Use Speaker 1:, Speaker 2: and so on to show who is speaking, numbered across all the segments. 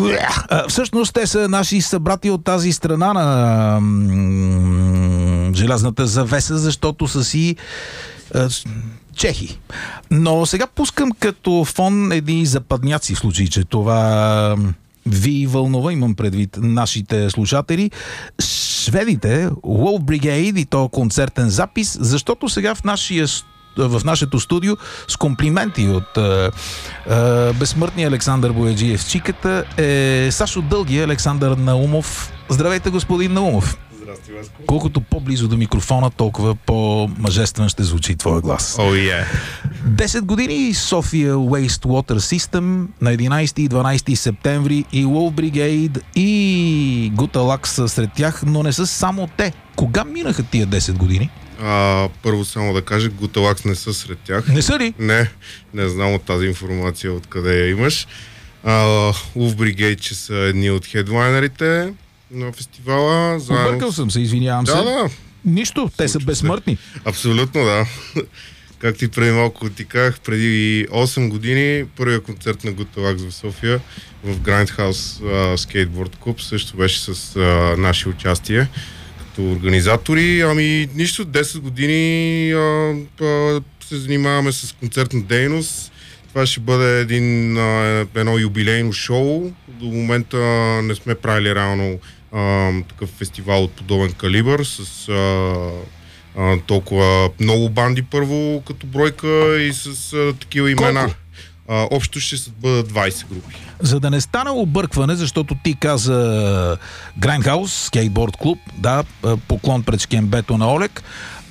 Speaker 1: Всъщност те са наши събрати от тази страна на желязната завеса, защото са си чехи. Но сега пускам като фон едни западняци, в случай, че това ви вълнува, имам предвид нашите слушатели. Шведите, Wolf Brigade и то концертен запис, защото сега в нашето студио с комплименти от безсмъртния Александър Бояджиев Чиката е Сашо Дългия, Александър Наумов. Здравейте, господин Наумов.
Speaker 2: Здрасти, Васко.
Speaker 1: Колкото по-близо до микрофона, толкова по-мъжествен ще звучи твоя глас. 10 години София Wastewater System на 11 и 12 септември и Wolf Brigade и Gutalax са сред тях, но не са само те. Кога минаха тия 10 години?
Speaker 2: Първо само да кажа, Gutalax не са сред тях.
Speaker 1: Не са ли?
Speaker 2: Не знам от тази информация откъде я имаш. Wolf Brigade, че са едни от хедлайнерите на фестивала.
Speaker 1: Объркал съм се, извинявам се.
Speaker 2: Да.
Speaker 1: Нищо, те са безсмъртни.
Speaker 2: Абсолютно, да. Както и преди малко ти казах, преди 8 години първият концерт на Gutalax в София в Grindhouse Skateboard Club също беше с наше участие като организатори. Нищо, 10 години се занимаваме с концертна дейност. Това ще бъде едно юбилейно шоу. До момента не сме правили реално такъв фестивал от подобен калибър с толкова много банди първо като бройка и с такива имена.
Speaker 1: Колко?
Speaker 2: Общо ще бъдат 20 групи.
Speaker 1: За да не стане объркване, защото ти каза Grindhouse, Skateboard Club, да, поклон пред шкембето на Олег.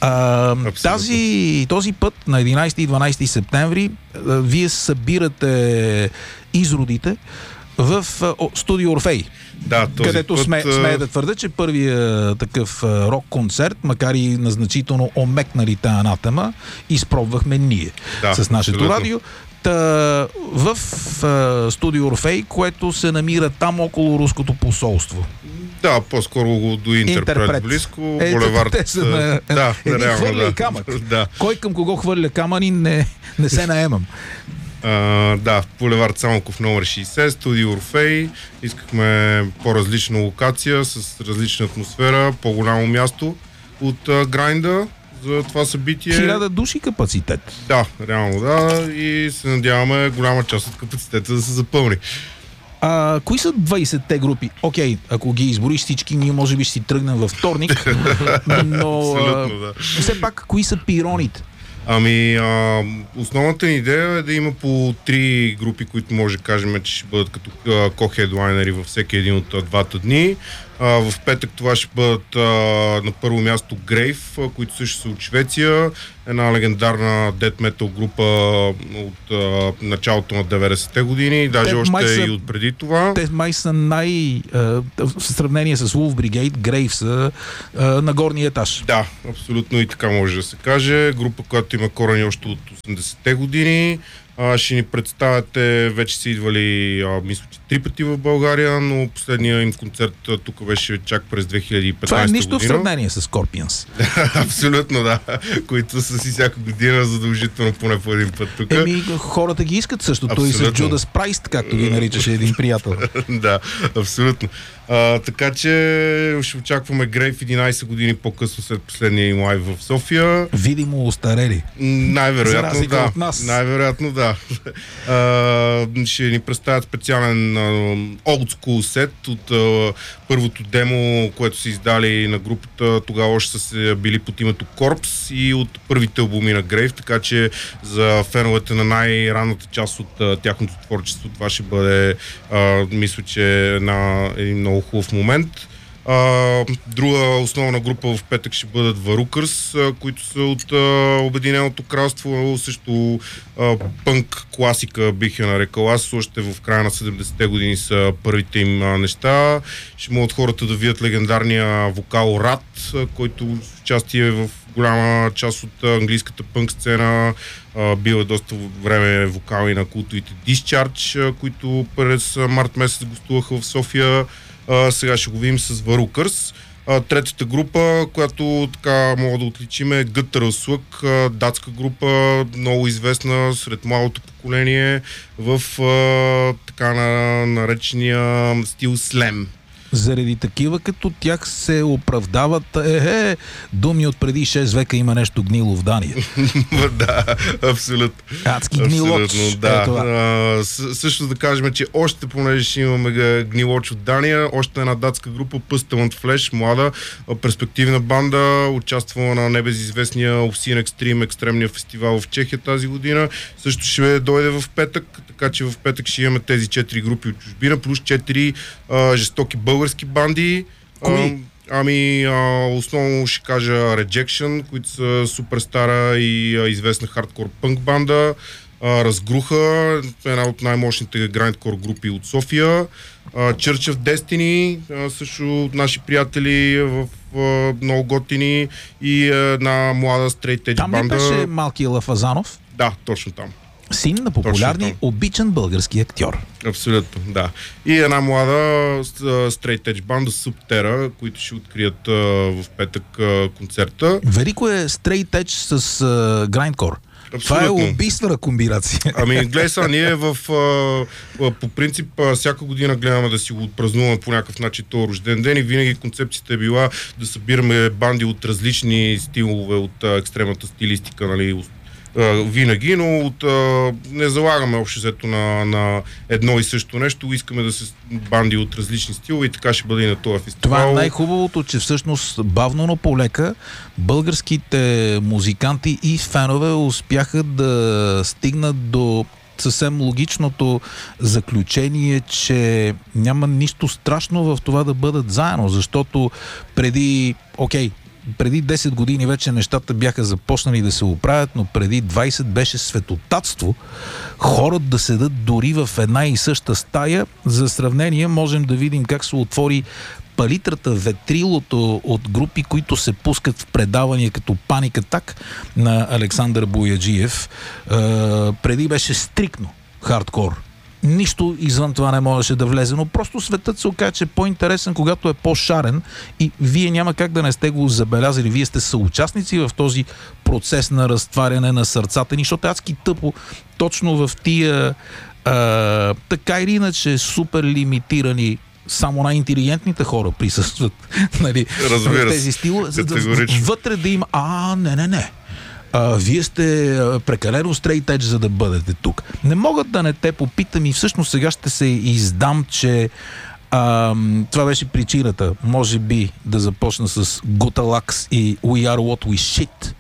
Speaker 1: Този път на 11 и 12 септември вие събирате изродите в студио Орфей.
Speaker 2: Да,
Speaker 1: където смея да твърда, че първият такъв рок-концерт, макар и на значително омекналите Анатема, изпробвахме ние с нашето радио. В студио Орфей, което се намира там около руското посолство.
Speaker 2: Да, по-скоро до Интерпрет близко. Булевард.
Speaker 1: Те са хвърля камък.
Speaker 2: Да.
Speaker 1: Кой към кого хвърля камъни, не се наемам.
Speaker 2: Булевард Самоков номер 60, студио Орфей. Искахме по-различна локация, с различна атмосфера, по-голямо място от грайнда за това събитие.
Speaker 1: 1000 души капацитет.
Speaker 2: Да, реално да. И се надяваме голяма част от капацитета да се запълни.
Speaker 1: Кои са 20-те групи? Окей, ако ги избориш всички, ние може би ще си тръгнем във вторник. Но все пак, кои са пироните?
Speaker 2: Основната ни идея е да има по 3 групи, които може да кажем, че ще бъдат като ко-хедлайнери във всеки един от двата дни. В петък това ще бъдат на първо място Grave, които също са от Швеция. Една легендарна death metal група от началото на 90-те години, даже още и от преди това.
Speaker 1: Те май са в сравнение с Wolf Brigade, Grave са на горния етаж.
Speaker 2: Да, абсолютно и така може да се каже. Група, която има корени още от 80-те години. Ще ни представяте, вече са идвали, мисля, че 3 пъти в България, но последния им концерт тук беше чак през 2015 година.
Speaker 1: Това е нищо в сравнение с Scorpions.
Speaker 2: Абсолютно, да. Които са си всяка година задължително поне по един път тук.
Speaker 1: Хората ги искат същото и с Judas Priest, както ги наричаше един приятел.
Speaker 2: Да, абсолютно. Така че ще очакваме Grave 11 години по-късно след последния им лайв в София.
Speaker 1: Видимо остарели.
Speaker 2: Най-вероятно да. Най-вероятно да. Ще ни представят специален old school сет от първото демо, което са издали на групата. Тогава още са били под името Corpse и от първите албуми на Grave, така че за феновете на най-ранната част от тяхното творчество това ще бъде, мисля, че един много хубав момент. Друга основна група в петък ще бъдат Varukers, които са от Обединеното кралство, също пънк класика бих я нарекал аз, още в края на 70-те години са първите им неща. Ще могат хората да видят легендарния вокал Рат, който участие в голяма част от английската пънк сцена, бил е доста време вокали на култовите Discharge, които през март месец гостуваха в София. Сега ще го видим с Varukers. Третата група, която така мога да отличим, е Гътър Слък, датска група, много известна сред младото поколение в така наречения стил слем.
Speaker 1: Заради такива като тях се оправдават думи от преди 6 века има нещо гнило в Дания.
Speaker 2: Да, абсолютно.
Speaker 1: Адски гнилоч.
Speaker 2: Да. Също да кажем, че още, понеже ще имаме гнилоч от Дания, още една датска група, Пъстълът Флеш, млада, перспективна банда, участвала на небезизвестния Obscene Extreme, екстремния фестивал в Чехия тази година. Също ще дойде в петък, така че в петък ще имаме тези 4 групи от чужбина, плюс 4 жестоки български банди. Основно ще кажа Rejection, които са супер стара и известна хардкор пънк банда. Разгруха, една от най-мощните грайндкор групи от София. Church of Destiny, също наши приятели в много готини, и една млада стрейт едж банда.
Speaker 1: Там ли беше малкия Лафазанов?
Speaker 2: Да, точно там.
Speaker 1: Син на популярни, обичан български актьор.
Speaker 2: Абсолютно, да. И една млада стрейт едж банда Subterra, които ще открият в петък концерта.
Speaker 1: Велико е стрейт едж с грайндкор. Това е убийствена комбинация.
Speaker 2: Гледай сега, ние по принцип всяка година гледаме да си го отпразнуваме по някакъв начин този рожден ден, и винаги концепцията е била да събираме банди от различни стилове, от екстремната стилистика, нали, винаги, но не залагаме общо взето на едно и също нещо. Искаме да се банди от различни стилове, и така ще бъде и на този фестивал.
Speaker 1: Това е най-хубавото, че всъщност бавно, но полека българските музиканти и фенове успяха да стигнат до съвсем логичното заключение, че няма нищо страшно в това да бъдат заедно, защото преди 10 години вече нещата бяха започнали да се оправят, но преди 20 беше светотатство хората да седат дори в една и съща стая. За сравнение можем да видим как се отвори палитрата, ветрилото от групи, които се пускат в предавания като Паник Атак на Александър Бояджиев. Преди беше стриктно хардкор. Нищо извън това не можеше да влезе, но просто светът се оказа, че е по-интересен, когато е по-шарен, и вие няма как да не сте го забелязали. Вие сте съучастници в този процес на разтваряне на сърцата ни, защото адски тъпо точно в тия така или иначе супер лимитирани, само най-интелигентните хора присъстват, нали, в тези стила, за да вътре да има не. Вие сте прекалено стрейт едж, за да бъдете тук. Не мога да не те попитам, и всъщност сега ще се издам, че това беше причината, може би, да започна с Gutalax и We Are What We Shit.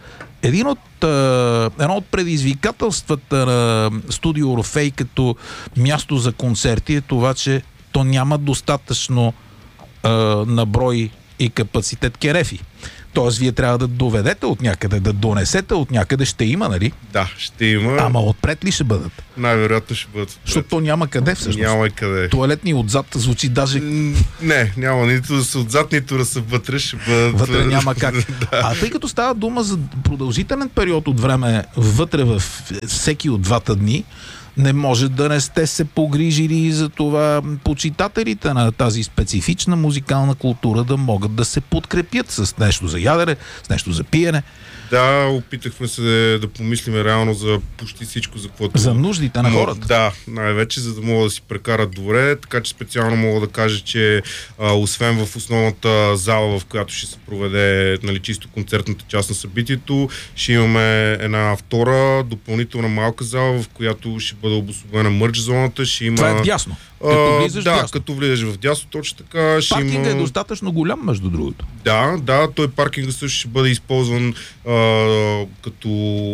Speaker 1: Едно от предизвикателствата на Студио Орфей като място за концерти е това, че то няма достатъчно наброй и капацитет керефи. Тоест, вие трябва да доведете от някъде, да донесете от някъде. Ще има, нали?
Speaker 2: Да, ще има.
Speaker 1: Ама отпред ли ще бъдат?
Speaker 2: Най-вероятно ще бъдат.
Speaker 1: Защото то няма къде всъщност.
Speaker 2: Няма къде.
Speaker 1: Туалетни отзад звучи даже...
Speaker 2: Не, няма нито да са отзад, нито да са вътре. Ще бъдат...
Speaker 1: Вътре няма как. Да. А тъй като става дума за продължителен период от време вътре във всеки от двата дни, не може да не сте се погрижили за това почитателите на тази специфична музикална култура да могат да се подкрепят с нещо за ядене, с нещо за пиене.
Speaker 2: Да, опитахме се да помислим реално за почти всичко, за каквото...
Speaker 1: За нуждите на хората.
Speaker 2: Да, най-вече, за да могат да си прекарат добре, така че специално мога да кажа, че освен в основната зала, в която ще се проведе, нали, чисто концертната част на събитието, ще имаме една втора допълнителна малка зала, в която ще бъде обособена мърч зоната. Ще има...
Speaker 1: Това е дясно.
Speaker 2: Като влизаш в дясно, точно така.
Speaker 1: Паркинга е достатъчно голям, между другото.
Speaker 2: Да, той паркинга също ще бъде използван като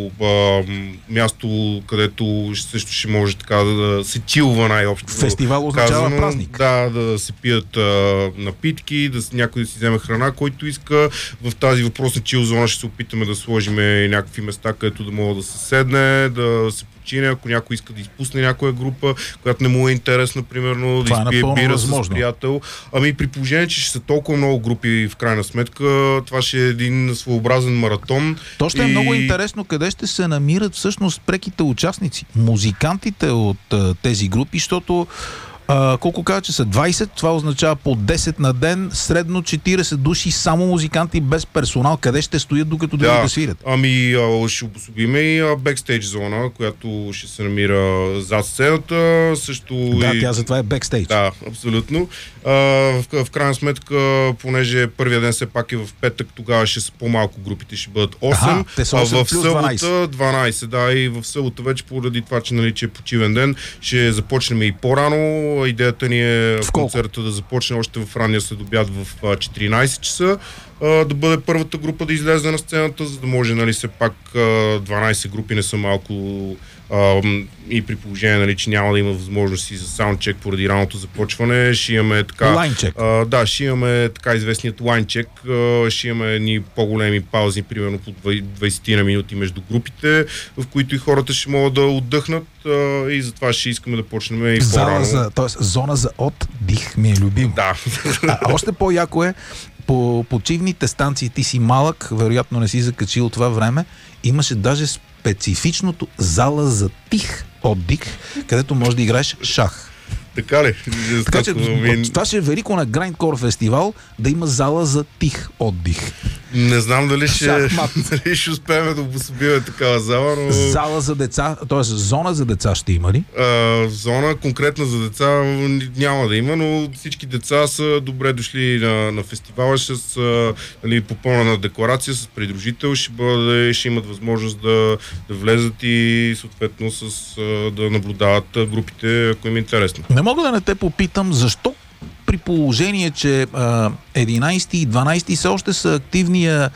Speaker 2: място, където също ще може така да се чилва най-общо.
Speaker 1: Фестивал означава празник.
Speaker 2: Да се пият напитки, някой да си вземе храна, който иска. В тази въпросна чил зона ще се опитаме да сложим някакви места, където да мога да се седне, да се почине, ако някой иска да изпусне някоя група, която не му е интересна, примерно, да изпие бира с приятел. При положение, че ще са толкова много групи, в крайна сметка, това ще е един своеобразен маратон.
Speaker 1: То ще е много интересно къде ще се намират всъщност преките участници, музикантите от тези групи, защото Колко казва, че са 20, това означава по 10 на ден, средно 40 души, само музиканти без персонал. Къде ще стоят докато другите свирят?
Speaker 2: Ще обособиме и бекстейдж зона, която ще се намира зад сцената. Също
Speaker 1: тя затова е бекстейдж.
Speaker 2: Да, абсолютно. В крайна сметка, понеже първия ден все пак е в петък, тогава ще са по-малко групите, ще бъдат 8.
Speaker 1: Те са 8
Speaker 2: в събота 12. Да, и в събота вече поради това, че е почивен ден, ще започнем и по-рано. Идеята ни е концерта да започне още в ранния следобед в 14 часа, да бъде първата група да излезе на сцената, за да може, все пак 12 групи не са малко и при положение, че няма да има възможности за саундчек поради раното започване. Ще имаме така...
Speaker 1: Лайнчек.
Speaker 2: Ще имаме така известният лайнчек. Ще имаме едни по-големи паузи, примерно по 20 на минути между групите, в които и хората ще могат да отдъхнат, и затова ще искаме да почнем и по-рано.
Speaker 1: Тоест зона за отдих ми е любим.
Speaker 2: Да.
Speaker 1: Още по-яко е, по почивните станции, ти си малък, вероятно не си закачил това време, имаше даже специфичното зала за тих отдих, където можеш да играеш шах.
Speaker 2: Така ли?
Speaker 1: Така че това ще е велико на Grindcore фестивал да има зала за тих отдих.
Speaker 2: Не знам дали ще успеем да обособиме такава зала, но...
Speaker 1: Зала за деца, т.е. зона за деца ще има ли?
Speaker 2: Зона конкретна за деца няма да има, но всички деца са добре дошли на фестивала с попълнена декларация, с придружител, ще имат възможност да влезат и съответно да наблюдават групите, ако им е интересно.
Speaker 1: Не мога да не те попитам, защо при положение, че 11 и 12 все още са активния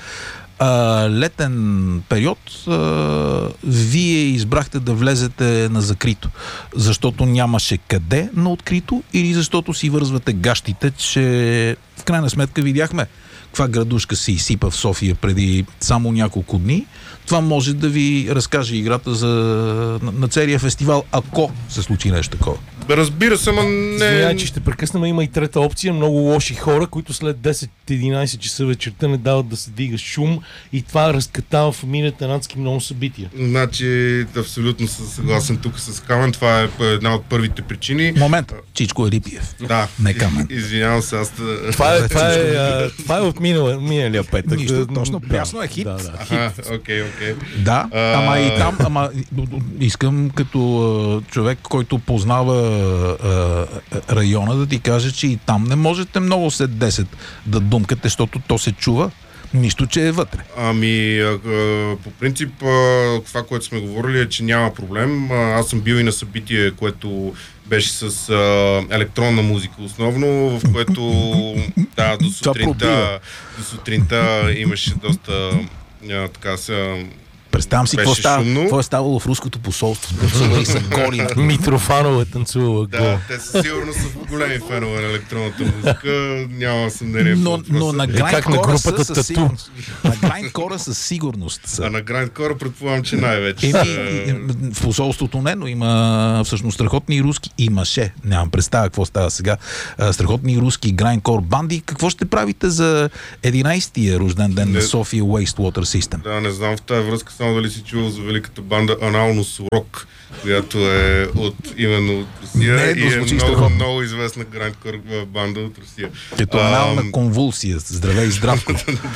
Speaker 1: летен период, вие избрахте да влезете на закрито? Защото нямаше къде на открито или защото си вързвате гащите, че в крайна сметка видяхме каква градушка се изсипа в София преди само няколко дни. Това може да ви разкаже играта на целия фестивал, ако се случи нещо такова.
Speaker 2: Разбира се, ама не...
Speaker 3: Извинявай, че ще прекъснем, има и трета опция. Много лоши хора, които след 10-11 часа вечерта не дават да се дига шум и това разкатава фамилията на адски много събития.
Speaker 2: Значи, абсолютно съм съгласен тук с Камен. Това е една от първите причини.
Speaker 1: Момент. Чичко Елипиев.
Speaker 2: Да.
Speaker 1: Не Камен.
Speaker 2: Извинявам се, аз...
Speaker 3: Това е от миналия петък.
Speaker 1: Нищо, точно. Ясно е хит.
Speaker 2: Окей.
Speaker 1: Да, ама и там, искам като човек, който познава района, да ти кажа, че и там не можете много след 10 да думкате, защото то се чува. Нищо, че е вътре.
Speaker 2: По принцип, това, което сме говорили, е, че няма проблем. Аз съм бил и на събитие, което беше с електронна музика основно, в което до сутринта имаше доста
Speaker 1: представям си какво е ставало в руското посолство. Танцували са голи.
Speaker 3: Митрофанова танцувала гол.
Speaker 2: Да, те със сигурност са големи фенове на електронната музика. Няма съмнение.
Speaker 1: Но на Grindcore със сигурност. На Grindcore със сигурност са.
Speaker 2: А на Grindcore предполагам, че най-вече.
Speaker 1: В посолството не, но има всъщност страхотни руски. Имаше. Нямам представа какво става сега. Страхотни руски Grindcore банди. Какво ще правите за 11-тия рожден ден на София Wastewater System?
Speaker 2: Да, не знам в тази връзка само дали си чувал за великата банда Аналнус Рок, която е именно от Русия и е много известна Grindcore банда от Русия.
Speaker 1: Като анална конвулсия. Здравей и здравко.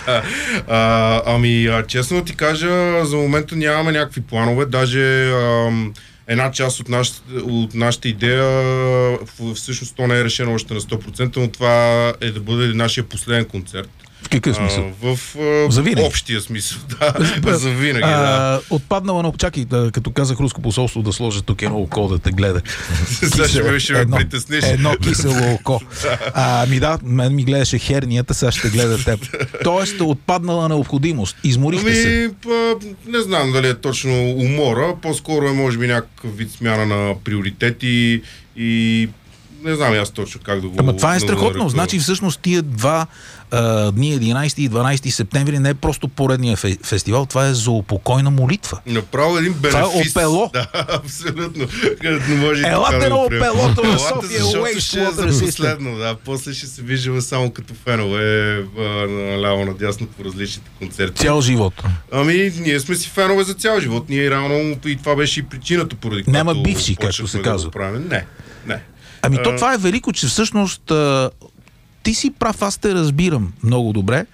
Speaker 2: Честно да ти кажа, за момента нямаме някакви планове. Даже една част от нашата идея, всъщност то не е решено още на 100%, но това е да бъде нашия последен концерт.
Speaker 1: В какъв смисъл?
Speaker 2: В общия смисъл, за винаги,
Speaker 1: Отпаднала, чакай, като казах руско посолство, да сложа тук едно око да те гледа.
Speaker 2: Сега ще ме притесниш.
Speaker 1: Едно кисело око. Мен ми гледаше хернията, сега ще гледа теб. Тоест, отпаднала необходимост. Изморихте се.
Speaker 2: Не знам дали е точно умора, по-скоро е може би някакъв вид смяна на приоритети и не знам аз точно как да го...
Speaker 1: Ама това е страхотно. Значи всъщност тия два дни 11 и 12 септември не е просто поредния фестивал, това е за упокойна молитва.
Speaker 2: Направо един бенефис.
Speaker 1: Това е опело.
Speaker 2: Да, абсолютно.
Speaker 1: Елате на опелото на София
Speaker 2: Wastewater System. Последно, да. После ще се виждаме само като фенове наляво надясно по различните концерти.
Speaker 1: Цял живот.
Speaker 2: Ние сме си фенове за цял живот. Ние реално и това беше и причината, поради която
Speaker 1: няма бивши, както се казва.
Speaker 2: Не.
Speaker 1: Ами то това е велико, че всъщност ти си прав, аз те разбирам много добре.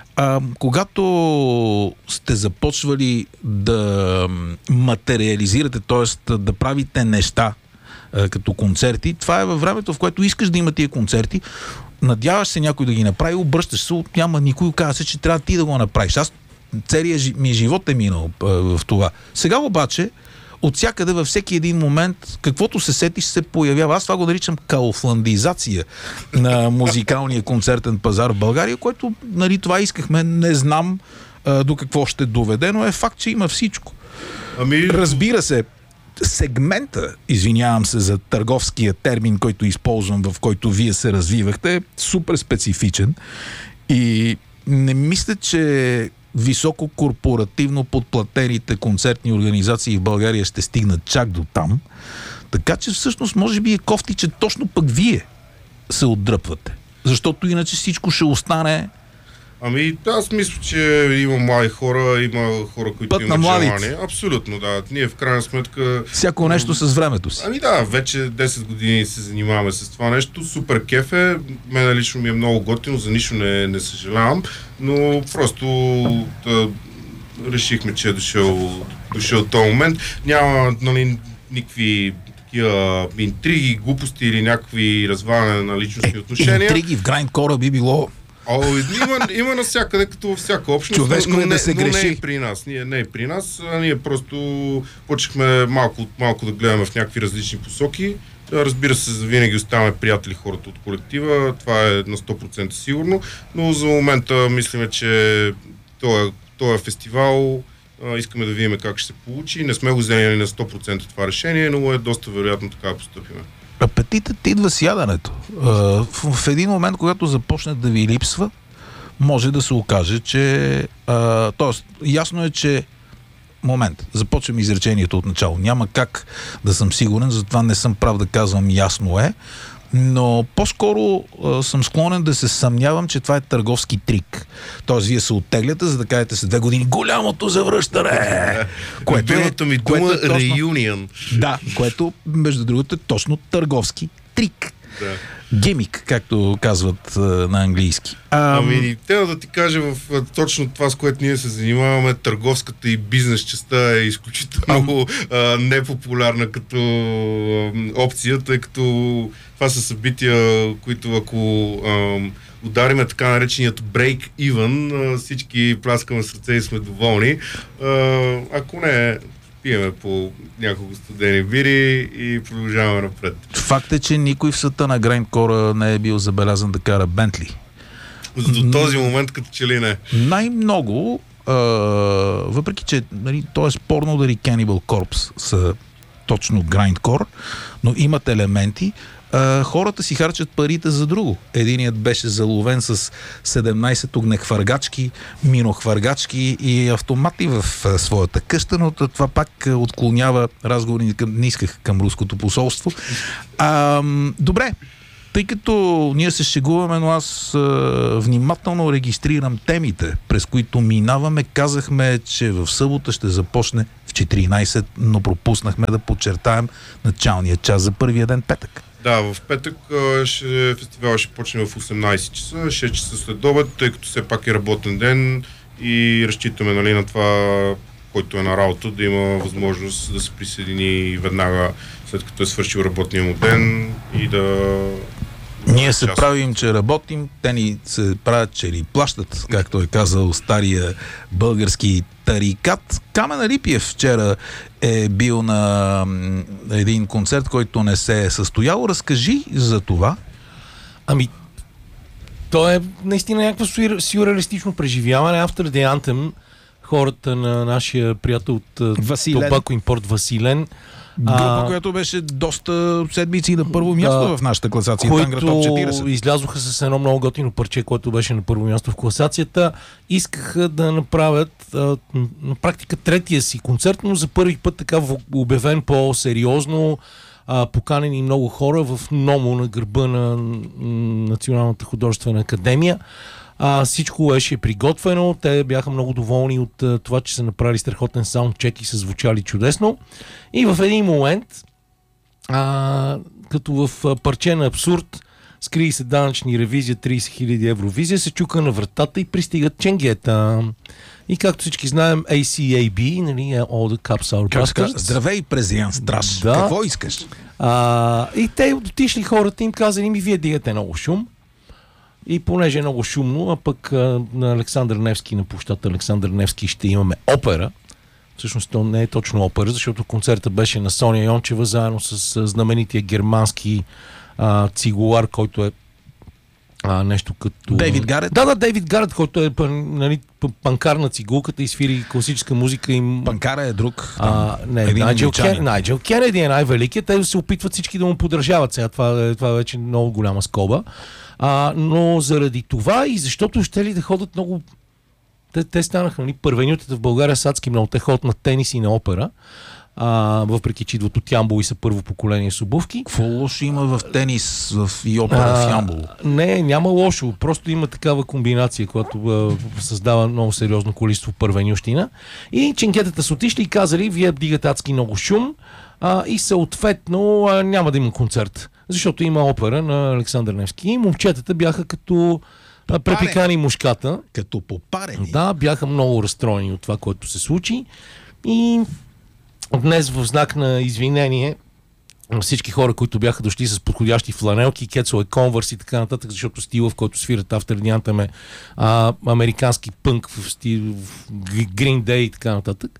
Speaker 1: Когато сте започвали да материализирате, т.е. да правите неща като концерти, това е във времето, в което искаш да има тия концерти, надяваш се някой да ги направи, обръщаш се, няма никой, казва се, че трябва ти да го направиш. Аз целият ми живот е минал в това. Сега обаче, от всякъде във всеки един момент, каквото се сетиш, се появява. Аз това го наричам кауфландизация на музикалния концертен пазар в България, което, нали, това искахме, не знам до какво ще доведе, но е факт, че има всичко. Разбира се, сегмента, извинявам се за търговския термин, който използвам, в който вие се развивахте, е супер специфичен и не мисля, че високо корпоративно подплатените концертни организации в България ще стигнат чак до там. Така че всъщност може би е кофти, че точно пък вие се отдръпвате. Защото иначе всичко ще остане...
Speaker 2: Ами, аз мисля, че има млади хора, има хора, които имат желание. Абсолютно, да. Ние в крайна сметка...
Speaker 1: Всяко нещо с времето си.
Speaker 2: Ами да, вече 10 години се занимаваме с това нещо. Супер кеф е. Мене лично ми е много готино, за нищо не съжалявам, но просто решихме, че е дошъл този момент. Няма, нали, никакви такива интриги, глупости или някакви разваляне на личностни отношения.
Speaker 1: Интриги в грайндкора би било...
Speaker 2: Има навсякъде, като във всяка общност,
Speaker 1: човешко
Speaker 2: но
Speaker 1: да се греши.
Speaker 2: Не е при нас. Не е при нас. Ние просто почнахме малко да гледаме в някакви различни посоки. Разбира се, винаги оставаме приятели хората от колектива. Това е на 100% сигурно. Но за момента мислиме, че този фестивал искаме да видим как ще се получи. Не сме го взели на 100% това решение, но е доста вероятно така да постъпим.
Speaker 1: Апетитът идва с яденето. В един момент, когато започне да ви липсва, може да се окаже, че... Тоест, ясно е, че... Момент, започвам изречението от начало. Няма как да съм сигурен, затова не съм прав да казвам ясно е, но по-скоро съм склонен да се съмнявам, че това е търговски трик. Тоест, вие се оттегляте, за да кажете след 2 години голямото завръщане!
Speaker 2: Любимата ми дума реюнион.
Speaker 1: Да, което, между другото, е точно търговски трик.
Speaker 2: Да.
Speaker 1: Гимик, както казват на английски.
Speaker 2: Ами, трябва да ти кажа, в точно това, с което ние се занимаваме, търговската и бизнес частта е изключително непопулярна като опция, тъй като това са събития, които ако удариме така нареченият break-even, всички пляскаме с ръце и сме доволни. Ако не, пиеме по няколко студени бири и продължаваме напред.
Speaker 1: Факт е, че никой в света на грайндкора не е бил забелязан да кара Бентли.
Speaker 2: До този момент като че ли не.
Speaker 1: Най-много, въпреки че, нали, то е спорно дали Cannibal Corpse са точно грайндкор, но имат елементи. Хората си харчат парите за друго. Единият беше заловен с 17 огнехвъргачки, минохвъргачки и автомати в своята къща, но това пак отклонява разговори към руското посолство. Добре, тъй като ние се шегуваме, но аз внимателно регистрирам темите, през които минаваме. Казахме, че в събота ще започне в 14, но пропуснахме да подчертаем началния час за първия ден, петък.
Speaker 2: Да, в петък фестивалът ще почне в 18 часа, 6 часа след обед, тъй като все пак е работен ден и разчитаме, нали, на това, който е на работа, да има възможност да се присъедини веднага след като е свършил работния му ден и да...
Speaker 1: Ние се правим, че работим, те ни се правят, че ни плащат, както е казал стария български тарикат. Камен Алипиев вчера е бил на един концерт, който не се е състоял. Разкажи за това.
Speaker 3: Ами, то е наистина някакво сюрреалистично преживяване. After the Anthem, хората на нашия приятел от Tobacco Import Василен,
Speaker 1: група, която беше доста седмици на първо място в нашата класация.
Speaker 3: Които излязоха с едно много готино парче, което беше на първо място в класацията. Искаха да направят на практика третия си концерт, но за първи път така обявен по-сериозно, поканени много хора в НОМО на гърба на Националната художествена академия. Всичко беше приготвено, те бяха много доволни от това, че са направили страхотен саундчек и са звучали чудесно. И в един момент като в парче на абсурд, скрии се данъчни ревизия, 30 000 евро визия, се чука на вратата и пристигат ченгета. И както всички знаем, ACAB, нали, All the Cops Are Bastards.
Speaker 1: Здравей, президент Страш.
Speaker 3: Да.
Speaker 1: Какво искаш?
Speaker 3: И те отишли хората, им казали, вие дигате много шум. И понеже е много шумно, а пък на Александър Невски, на площадта Александър Невски ще имаме опера. Всъщност то не е точно опера, защото концертът беше на Соня Йончева, заедно с знаменития германски цигулар, който е нещо като...
Speaker 1: Дейвид Гарет?
Speaker 3: Да, Дейвид Гарет, който е нали, панкар на цигулката и свири класическа музика.
Speaker 1: Панкара е друг.
Speaker 3: Найджел Кенеди е най-великият. Те се опитват всички да му подражават сега. Това е вече много голяма скоба. Но заради това и защото ще ли да ходят много... Те станаха, нали, първенютите в България са адски много. Те ходят на тенис и на опера. Въпреки че идват от Ямбол и са първо поколение с обувки.
Speaker 1: Какво лошо има в тенис и опера в Ямбол?
Speaker 3: Не, няма лошо. Просто има такава комбинация, която създава много сериозно количество първенющина. И ченгетата са отишли и казали, вие дигате адски много шум и съответно няма да има концерт. Защото има опера на Александър Невски. И момчетата бяха като препикани мушката.
Speaker 1: Като попарени.
Speaker 3: Да, бяха много разстроени от това, което се случи. И днес в знак на извинение всички хора, които бяха дошли с подходящи фланелки, кецове, конвърс и така нататък, защото стила, в който свират After е американски пънк в стил Green Day и така нататък.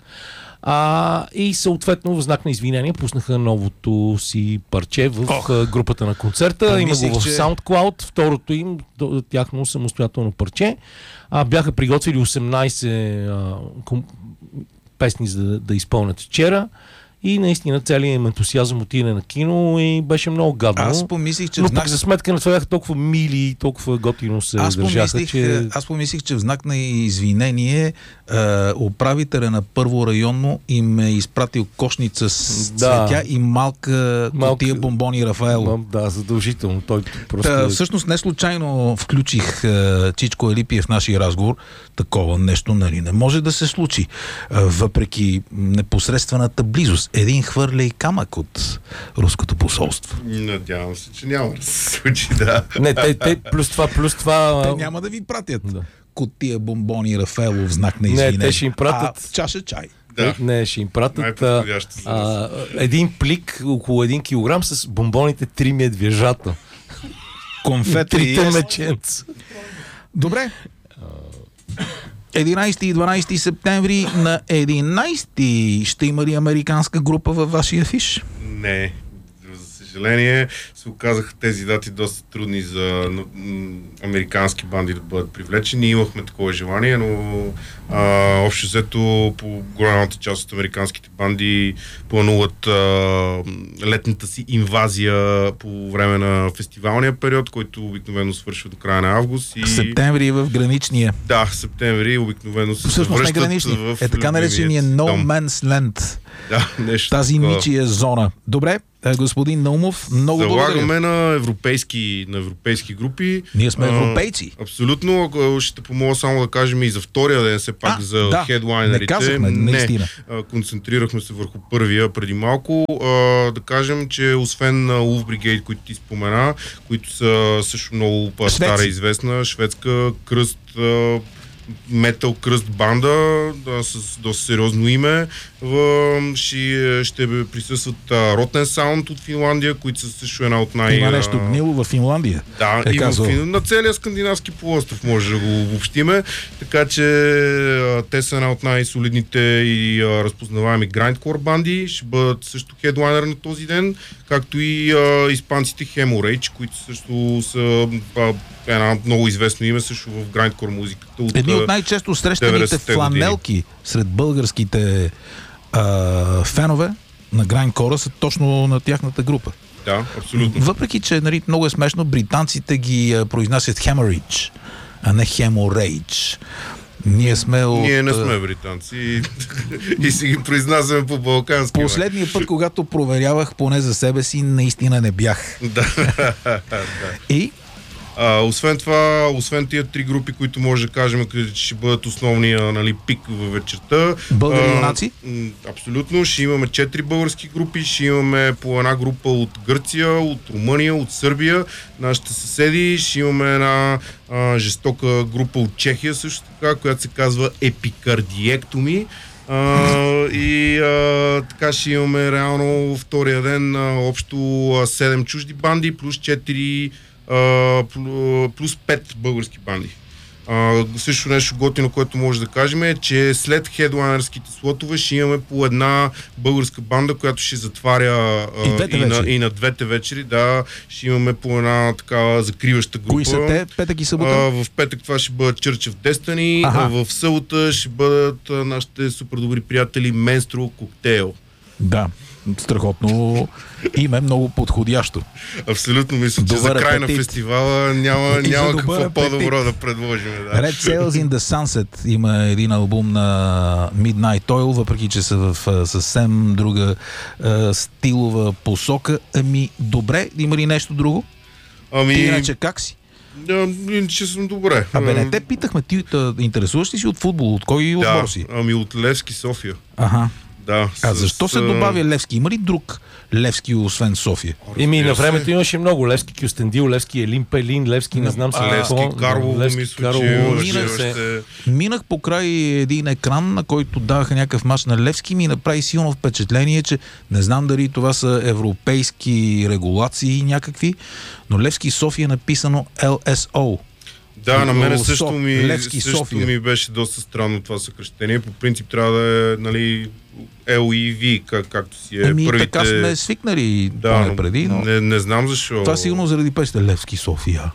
Speaker 3: И съответно в знак на извинение пуснаха новото си парче в групата на концерта. Има го в SoundCloud, второто им тяхно самостоятелно парче. Бяха приготвили 18 песни за да изпълнят вчера. И наистина целият им ентусиазъм отиде на кино и беше много гадно.
Speaker 1: Аз помислих, че
Speaker 3: но пък за сметка на това бяха толкова мили и толкова готино се държаха, че...
Speaker 1: Аз помислих, че в знак на извинение управителя на първо районно им е изпратил кошница с цветя и малка кутия бомбони Рафаело.
Speaker 3: Да, задължително. Той просто...
Speaker 1: Всъщност не случайно включих Чичко Елипиев в нашия разговор. Такова нещо, нали, не може да се случи. Въпреки непосредствената близост. Един хвърля и камък от руското посолство.
Speaker 2: Надявам се, че няма да се случи, да.
Speaker 3: Не, те плюс това...
Speaker 1: Те няма да ви пратят кутия бомбони Рафаело в знак на извинение.
Speaker 3: Не, те ще им пратят...
Speaker 1: чаша чай.
Speaker 2: Да.
Speaker 3: Не, ще им пратят един плик около 1 килограм с бомбоните 3 медвежата.
Speaker 1: Конфети.
Speaker 3: 3 меченца.
Speaker 1: Добре. 11 и 12 септември. На 11 ще има ли американска група във вашия афиш?
Speaker 2: Не. За съжаление се оказаха тези дати доста трудни за американски банди да бъдат привлечени. Имахме такова желание, но общо взето по голямата част от американските банди плануват летната си инвазия по време на фестивалния период, който обикновено свършва до края на август. И...
Speaker 1: Септември в граничния.
Speaker 2: Да, септември обикновено се връщат в
Speaker 1: така наречения No Man's Land.
Speaker 2: Да, нещо
Speaker 1: тази
Speaker 2: такова.
Speaker 1: ничия зона. Добре, господин Наумов, много благодаря.
Speaker 2: Залагаме на европейски групи.
Speaker 1: Ние сме европейци.
Speaker 2: Абсолютно. Ще те помоля само да кажем и за втория ден, все пак за хедлайнерите.
Speaker 1: Не казахме, наистина.
Speaker 2: Концентрирахме се върху първия преди малко. Да кажем, че освен Wolf Brigade, които ти спомена, които са също много стара и известна, шведска кръст, метал кръст банда, с доста сериозно име. Ще присъстват Rotten Sound от Финландия, които са също една от
Speaker 1: Има нещо гнило в Финландия.
Speaker 2: Да, на целия скандинавски полуостров може да го обобщиме. Така че те са една от най-солидните и разпознаваеми грайндкор банди. Ще бъдат също хедлайнер на този ден, както и испанците Hemorrhage, които също са една много известно име също в грайндкор музиката.
Speaker 1: Едни от най-често срещаните фланелки сред българските фенове на грайндкора са точно на тяхната група.
Speaker 2: Да, абсолютно.
Speaker 1: Въпреки, че нали, много е смешно, британците ги произнасят Hemorrhage, а не Hemorrhage. Ние
Speaker 2: не сме британци и си ги произнасяме по балкански.
Speaker 1: Последния път, когато проверявах поне за себе си, наистина не бях.
Speaker 2: Да.
Speaker 1: И
Speaker 2: Освен тия три групи, които може да кажем, че ще бъдат основния, нали, пик във вечерта.
Speaker 1: Българи юнаци?
Speaker 2: Абсолютно. Ще имаме 4 български групи, ще имаме по една група от Гърция, от Румъния, от Сърбия, нашите съседи. Ще имаме една жестока група от Чехия също така, която се казва Епикардиектоми. Така ще имаме реално втория ден общо 7 чужди банди, плюс 4 плюс 5 български банди. Също нещо готино, което може да кажем е, че след хедлайнерските слотове ще имаме по една българска банда, която ще затваря и на двете вечери. Да, ще имаме по една такава закриваща група.
Speaker 1: Кои са те? Петък и събота?
Speaker 2: В петък това ще бъдат Church of Destiny, в събота ще бъдат нашите супер добри приятели Menstrual Cocktail.
Speaker 1: Да, страхотно име, много подходящо.
Speaker 2: Абсолютно, мисля, че за край на фестивала няма какво по-добро да предложим. Да.
Speaker 1: Red Sails in the Sunset има един албум на Midnight Oil, въпреки че са в съвсем друга стилова посока. Добре, има ли нещо друго? Ти иначе как си?
Speaker 2: Да, че съм добре.
Speaker 1: Не те питахме, ти интересуваш ли си от футбол? От кой отбор си?
Speaker 2: От Левски София.
Speaker 1: Аха.
Speaker 2: Да,
Speaker 1: защо се добавя Левски? Има ли друг Левски, освен София?
Speaker 3: На времето имаше много. Левски Кюстендил, Левски Елин Пелин, Левски не знам сега.
Speaker 2: Левски Карлово, мисля, че
Speaker 1: минах покрай един екран, на който даваха някакъв мач на Левски, ми направи силно впечатление, че не знам дали това са европейски регулации някакви, но Левски София е написано LSO.
Speaker 2: Да, на мен също ми беше доста странно това съкръщение. По принцип трябва да е, нали, LEV, както си е първите...
Speaker 1: Така сме свикнали преди, но...
Speaker 2: Не знам защо.
Speaker 1: Това сигурно заради песните Левски София.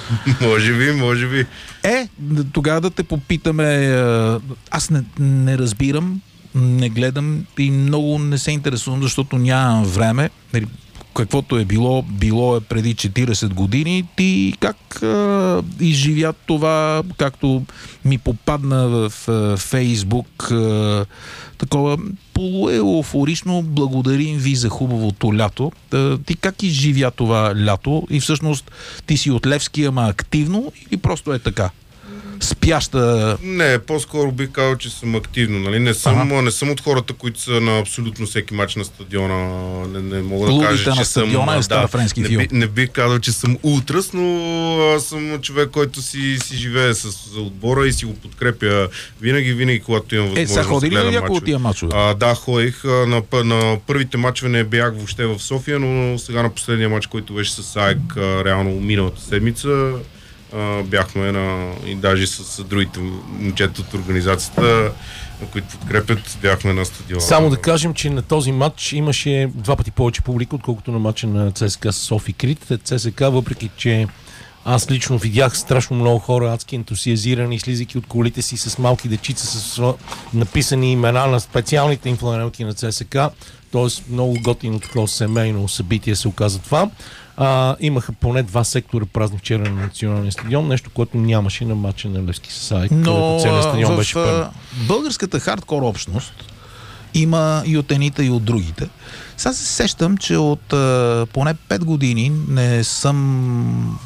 Speaker 2: Може би.
Speaker 1: Тогава да те попитаме... Аз не разбирам, не гледам и много не се интересувам, защото нямам време. Каквото е било е преди 40 години. Ти как изживя това, както ми попадна в Фейсбук, такова полуеуфорично благодарим ви за хубавото лято. Ти как изживя това лято? И всъщност ти си от Левски, ама активно или просто е така? Спяща...
Speaker 2: Не, по-скоро бих казал, че съм активно. Нали? Не съм от хората, които са на абсолютно всеки матч на стадиона. Не мога да кажа, че
Speaker 1: съм... френски филм.
Speaker 2: Не бих казал, че съм ултрас, но аз съм човек, който си живее с отбора и си го подкрепя винаги, когато имам възможност.
Speaker 1: Сега ходи ли някой от тия мачове?
Speaker 2: Да, ходих. На първите мачове не бях въобще в София, но сега на последния мач, който беше с АЕК, реално миналата седмица, бяхме и даже с другите момчета от организацията, които подкрепят, бяхме на стадиона.
Speaker 3: Само да кажем, че на този матч имаше 2 пъти повече публика, отколкото на матча на ЦСКА с Софи Крит. ЦСКА, въпреки че аз лично видях страшно много хора, адски ентусиазирани, слизайки от колите си с малки дечица, с написани имена на специалните им фланелки на ЦСКА. Т.е. много готино такова семейно събитие се оказа това. Имаха поне 2 сектора празни вчера на националния стадион, нещо, което нямаше на матча на Левски с АЕК, където целият стадион беше пълен.
Speaker 1: Българската хардкор общност има и от едните, и от другите. Сега се сещам, че от поне 5 години не съм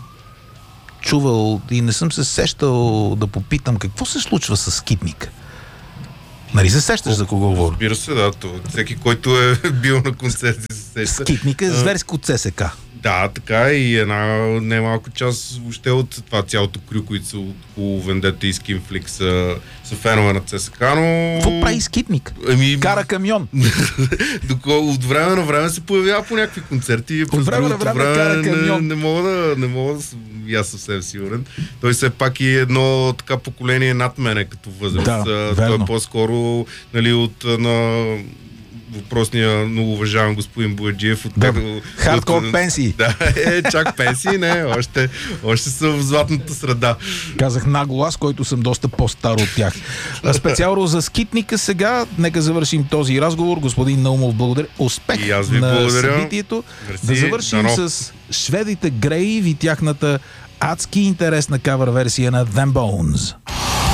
Speaker 1: чувал и не съм се сещал да попитам какво се случва с Скитника. Нали се сещаш за кого говоря?
Speaker 2: Разбира се, да. Всеки, който е бил на концерти, се сеща.
Speaker 1: Скитника е зверско ЦСКА.
Speaker 2: Да, така и една немалка част въобще от това цялото крю, които са около Вендета и Скинфлик са фенове на ЦСКА, но...
Speaker 1: Какво прави Скитник? Кара камион.
Speaker 2: От време на време се появява по някакви концерти.
Speaker 1: От време на време кара камион.
Speaker 2: Не мога да съм аз съвсем сигурен. Той все пак и едно така поколение над мене като възраст.
Speaker 1: Да,
Speaker 2: той е по-скоро, нали, от въпросния много уважаван господин Бояджиев.
Speaker 1: Хардкор пенсии.
Speaker 2: Да, чак пенсии, не, още са в златната среда.
Speaker 1: Казах нагло аз, който съм доста по-стар от тях. Специално за Скитника сега, нека завършим този разговор. Господин Наумов, благодаря. Успех на събитието.
Speaker 2: Мерси.
Speaker 1: Да завършим с шведите Грейв и тяхната адски интересна кавър версия на Them Bones.